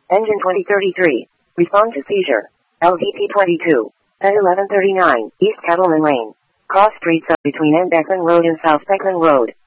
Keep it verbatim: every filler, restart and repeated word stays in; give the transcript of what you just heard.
Engine twenty thirty-three. Respond to seizure. L V P twenty-two. At eleven thirty-nine, East Cattleman Lane. Cross streets up between N. Beckman Road and South Beckman Road.